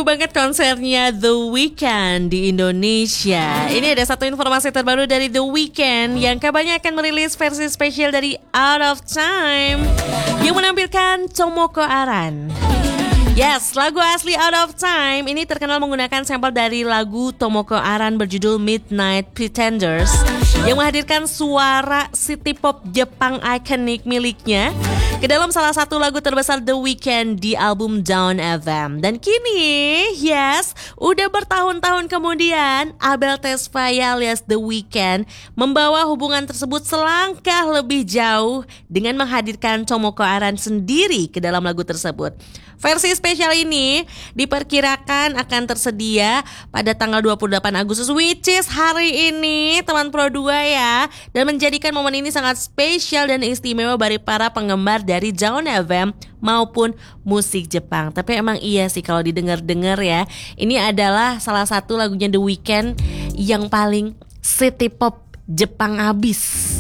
banget konsernya The Weeknd di Indonesia. Ini ada satu informasi terbaru dari The Weeknd yang kabarnya akan merilis versi spesial dari Out of Time yang menampilkan Tomoko Aran. Yes, lagu asli Out of Time ini terkenal menggunakan sampel dari lagu Tomoko Aran berjudul Midnight Pretenders yang menghadirkan suara city pop Jepang ikonik miliknya ke dalam salah satu lagu terbesar The Weeknd di album Down FM. Dan kini, yes, udah bertahun-tahun kemudian Abel Tesfaye alias The Weeknd membawa hubungan tersebut selangkah lebih jauh dengan menghadirkan Tomoko Aran sendiri ke dalam lagu tersebut. Versi spesial ini diperkirakan akan tersedia pada tanggal 28 Agustus, which is hari ini, teman Pro 2 ya. Dan menjadikan momen ini sangat spesial dan istimewa bagi para penggemar dari Down FM maupun musik Jepang. Tapi emang iya sih kalau didengar-dengar ya, ini adalah salah satu lagunya The Weeknd yang paling city pop Jepang abis.